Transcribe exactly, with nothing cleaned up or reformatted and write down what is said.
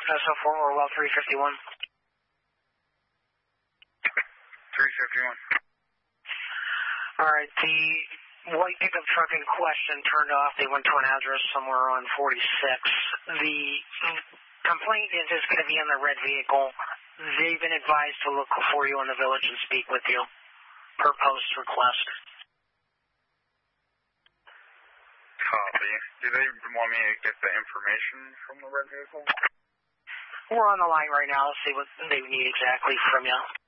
S O four Orwell three fifty-one. three fifty-one. Alright, the white pickup truck in question turned off. They went to an address somewhere on forty-six. The complaint is just going to be in the red vehicle. They've been advised to look for you in the village and speak with you per post request. Copy. Do they want me to get the information from the red vehicle? We're on the line right now. See what they need exactly from you.